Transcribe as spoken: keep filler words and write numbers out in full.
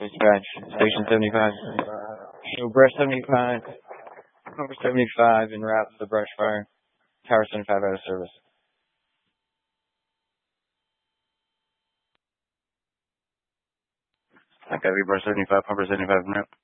Dispatch, Station seventy-five. Show brush seventy-five. Number seventy-five en route to the brush fire. Tower seventy-five out of service. I got brush seventy-five, pumper seventy-five en route.